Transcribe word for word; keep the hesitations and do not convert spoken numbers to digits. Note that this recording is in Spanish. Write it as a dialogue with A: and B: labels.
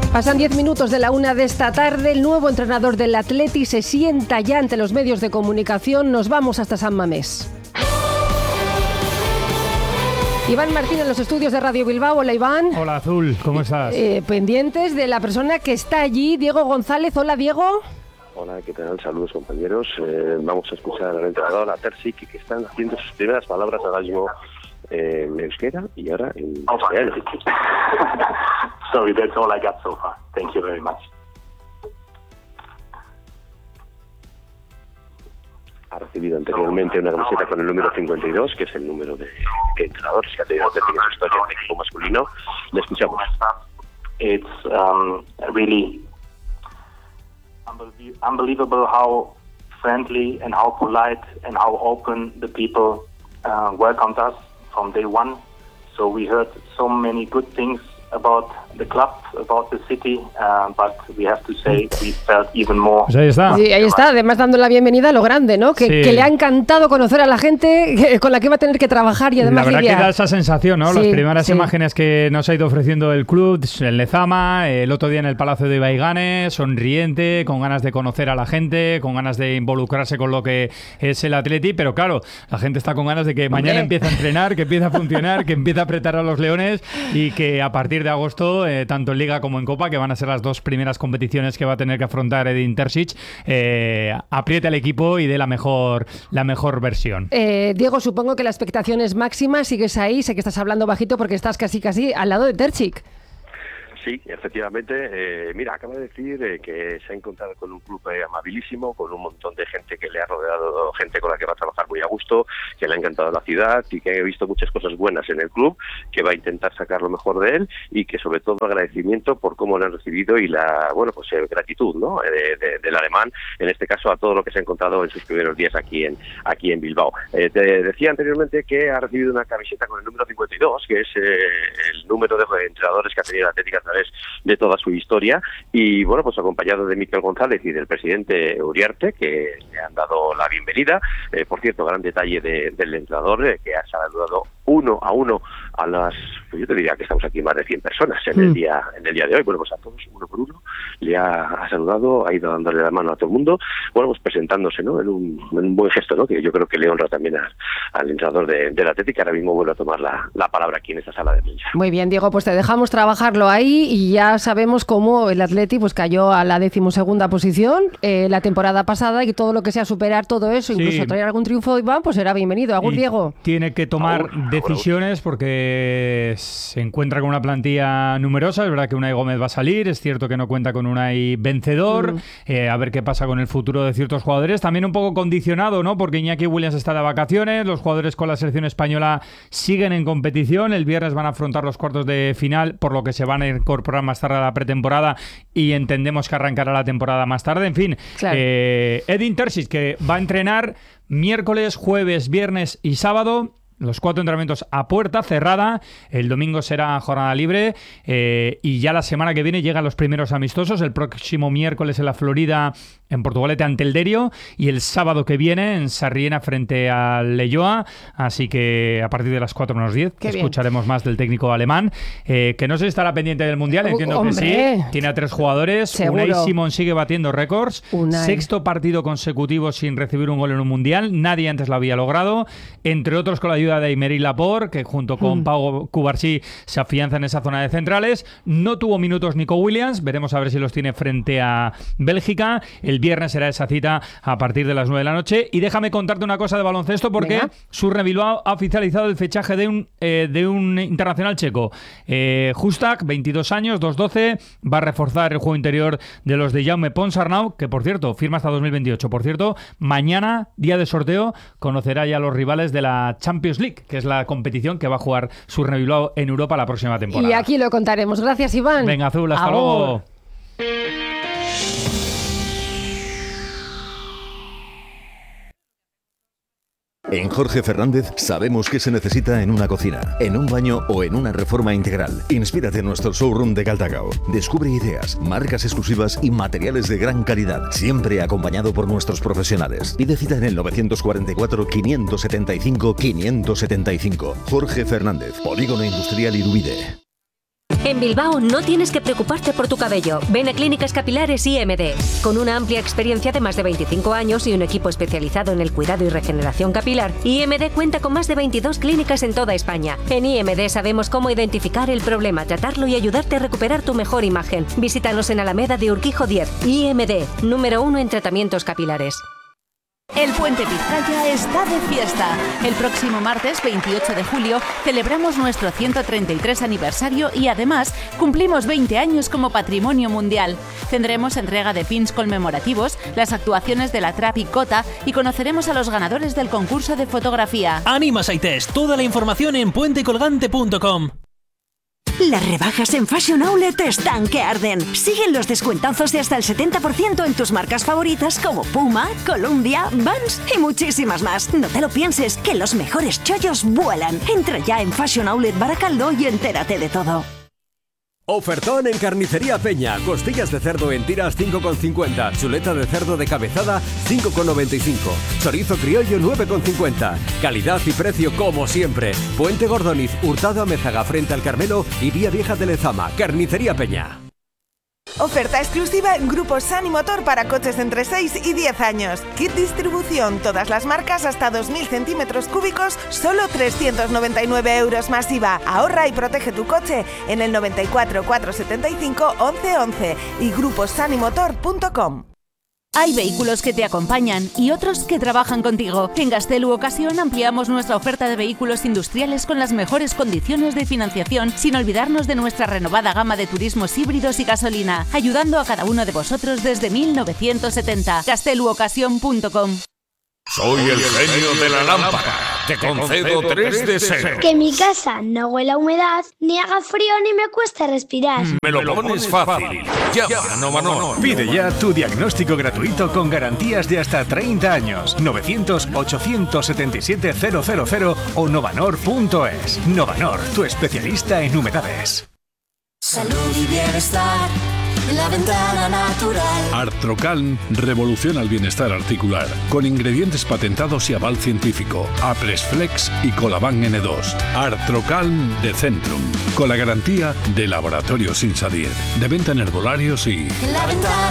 A: Pasan diez minutos de la una de esta tarde. El nuevo entrenador del Atleti se sienta ya ante los medios de comunicación. Nos vamos hasta San Mamés. Iván Martín en los estudios de Radio Bilbao. Hola, Iván.
B: Hola, Azul. ¿Cómo estás?
A: Eh, pendientes de la persona que está allí, Diego González. Hola, Diego.
C: Hola, ¿qué tal? Saludos, compañeros. Eh, vamos a escuchar al entrenador, a Terzic, que están haciendo sus primeras palabras ahora mismo eh, en euskera y ahora en español.
D: Sorry, that's all I got so far. Thank you very much.
C: Ha recibido anteriormente una camiseta con el número cincuenta y dos, que es el número de, de entrenadores que ha tenido Terzic en su historia en el equipo masculino. Le escuchamos.
D: It's um, really unbelievable how friendly and how polite and how open the people uh, welcomed us from day one. So we heard so many good things about the club, about the city, uh, but we have to say we felt even more.
B: Pues ahí está.
A: Sí, ahí está, además dando la bienvenida a lo grande, ¿no? Que,
B: Sí.
A: que le ha encantado conocer a la gente que, con la que va a tener que trabajar y además
B: la verdad
A: lidiar.
B: que da esa sensación, ¿no?
A: Sí,
B: Las primeras
A: sí.
B: imágenes que nos ha ido ofreciendo el club, el Lezama, el otro día en el Palacio de Ibaigane, sonriente, con ganas de conocer a la gente, con ganas de involucrarse con lo que es el Atleti, pero claro, la gente está con ganas de que mañana
A: Hombre.
B: empiece a entrenar, que empiece a funcionar, que empiece a apretar a los leones y que a partir de agosto, eh, tanto en Liga como en Copa, que van a ser las dos primeras competiciones que va a tener que afrontar Edin Terzic, eh, apriete al equipo y dé la mejor, la mejor versión.
A: Eh, Diego, supongo que la expectación es máxima. Sigues ahí, sé que estás hablando bajito porque estás casi casi al lado de Terzic.
C: Sí, efectivamente. Eh, mira, acaba de decir eh, que se ha encontrado con un club eh, amabilísimo, con un montón de gente que le ha rodeado, gente con la que va a trabajar muy a gusto, que le ha encantado la ciudad y que ha visto muchas cosas buenas en el club, que va a intentar sacar lo mejor de él y que sobre todo agradecimiento por cómo lo han recibido y la, bueno, pues eh, gratitud, ¿no? De, de, del alemán, en este caso a todo lo que se ha encontrado en sus primeros días aquí en aquí en Bilbao. Eh, te decía anteriormente que ha recibido una camiseta con el número cincuenta y dos, que es eh, el número de entrenadores que ha tenido la Atlética a través de toda su historia, y bueno, pues acompañado de Mikel González y del presidente Uriarte, que le han dado la bienvenida. Eh, por cierto, gran detalle de, del entrenador, eh, que ha saludado uno a uno a las, pues yo te diría que estamos aquí más de cien personas en el día en el día de hoy. Bueno, pues a todos, uno por uno, le ha, ha saludado, ha ido dándole la mano a todo el mundo, bueno, pues presentándose, ¿no? En un, en un buen gesto, ¿no? Que yo creo que le honra también a, al entrenador de, del Atlético, que ahora mismo vuelve a tomar la, la palabra aquí en esta sala de prensa.
A: Muy bien, Diego, pues te dejamos trabajarlo ahí y ya sabemos cómo el Atleti pues cayó a la decimosegunda posición eh, la temporada pasada, y todo lo que sea superar todo eso,
B: Sí.
A: incluso traer algún triunfo, Iván, pues será bienvenido. Agur,
B: Y
A: Diego.
B: Tiene que tomar
C: Agur, agur,
B: decisiones porque se encuentra con una plantilla numerosa. Es verdad que Unai Gómez va a salir, es cierto que no cuenta con Unai vencedor.
A: Mm.
B: Eh, a ver qué pasa con el futuro de ciertos jugadores. También un poco condicionado, ¿no? Porque Iñaki Williams está de vacaciones, los jugadores con la selección española siguen en competición. El viernes van a afrontar los cuartos de final, por lo que se van a incorporar más tarde a la pretemporada y entendemos que arrancará la temporada más tarde. En fin,
A: Claro.
B: eh, Edin Terzic, que va a entrenar miércoles, jueves, viernes y sábado. Los cuatro entrenamientos a puerta cerrada. El domingo será jornada libre, eh, y ya la semana que viene llegan los primeros amistosos. El próximo miércoles en la Florida, en Portugalete ante el Derio, y el sábado que viene en Sarriena frente al Leioa. Así que a partir de las cuatro menos diez
A: Qué bien.
B: escucharemos más del técnico alemán, eh, que no sé si estará pendiente del Mundial.
A: Uh,
B: Entiendo que
A: hombre.
B: sí. Tiene a tres jugadores.
A: Seguro.
B: Unai Simón sigue batiendo récords.
A: Unai.
B: Sexto partido consecutivo sin recibir un gol en un Mundial. Nadie antes lo había logrado. Entre otros con la ayuda de Aymeric Laporte, que junto con
A: Mm.
B: Pau Cubarsí se afianza en esa zona de centrales. No tuvo minutos Nico Williams. Veremos a ver si los tiene frente a Bélgica. El viernes será esa cita a partir de las nueve de la noche. Y déjame contarte una cosa de baloncesto, porque
A: Venga.
B: Surne Bilbao ha oficializado el fichaje de un, eh, de un internacional checo. Eh, Hustak, veintidós años, dos doce, va a reforzar el juego interior de los de Jaume Ponsarnau, que por cierto, firma hasta dos mil veintiocho. Por cierto, mañana, día de sorteo, conocerá ya a los rivales de la Champions League, que es la competición que va a jugar Surne Bilbao en Europa la próxima temporada.
A: Y aquí lo contaremos. Gracias, Iván.
B: Venga, Azul, hasta
A: Agur.
B: luego.
E: En Jorge Fernández sabemos qué se necesita en una cocina, en un baño o en una reforma integral. Inspírate en nuestro showroom de Galdakao. Descubre ideas, marcas exclusivas y materiales de gran calidad, siempre acompañado por nuestros profesionales. Pide cita en el novecientos cuarenta y cuatro, quinientos setenta y cinco, quinientos setenta y cinco. Jorge Fernández, Polígono Industrial Irubide.
F: En Bilbao no tienes que preocuparte por tu cabello. Ven a Clínicas Capilares I M D. Con una amplia experiencia de más de veinticinco años y un equipo especializado en el cuidado y regeneración capilar, I M D cuenta con más de veintidós clínicas en toda España. En I M D sabemos cómo identificar el problema, tratarlo y ayudarte a recuperar tu mejor imagen. Visítanos en Alameda de Urquijo diez. I M D, número uno en tratamientos capilares.
G: El Puente Vizcaya está de fiesta. El próximo martes veintiocho de julio celebramos nuestro ciento treinta y tres aniversario y además cumplimos veinte años como patrimonio mundial. Tendremos entrega de pins conmemorativos, las actuaciones de la Trap y Cota y conoceremos a los ganadores del concurso de fotografía.
H: ¡Anima Saites! Toda la información en puente colgante punto com.
I: Las rebajas en Fashion Outlet están que arden. Siguen los descuentazos de hasta el setenta por ciento en tus marcas favoritas como Puma, Columbia, Vans y muchísimas más. No te lo pienses, que los mejores chollos vuelan. Entra ya en Fashion Outlet Baracaldo y entérate de todo.
J: Ofertón en Carnicería Peña. Costillas de cerdo en tiras cinco con cincuenta. Chuleta de cerdo de cabezada cinco con noventa y cinco. Chorizo criollo nueve con cincuenta. Calidad y precio como siempre. Puente Gordoniz, Hurtado Amézaga frente al Carmelo y Vía Vieja de Lezama. Carnicería Peña.
K: Oferta exclusiva en Grupo Sani Motor para coches entre seis y diez años. Kit distribución, todas las marcas hasta dos mil centímetros cúbicos, solo trescientos noventa y nueve euros más I V A. Ahorra y protege tu coche en el noventa y cuatro, cuatrocientos setenta y cinco, once once y grupo sani motor punto com.
G: Hay vehículos que te acompañan y otros que trabajan contigo. En Gastelu Ocasión ampliamos nuestra oferta de vehículos industriales con las mejores condiciones de financiación, sin olvidarnos de nuestra renovada gama de turismos híbridos y gasolina, ayudando a cada uno de vosotros desde mil novecientos setenta. gastelu ocasión punto com.
L: Soy el genio de la lámpara. Te concedo tres deseos.
M: Que mi casa no huela a humedad, ni haga frío ni me cueste respirar.
L: Me lo pones fácil. Llama a Novanor.
N: Pide ya tu diagnóstico gratuito con garantías de hasta treinta años. novecientos, ochocientos setenta y siete, cero cero cero o novanor punto es. Novanor, tu especialista en humedades.
O: Salud y bienestar. La ventana natural.
P: Artrocalm revoluciona el bienestar articular con ingredientes patentados y aval científico. Apresflex y Colaban N dos. Artrocalm de Centrum, con la garantía de Laboratorios Insadir, de venta en herbolarios y...
O: La ventana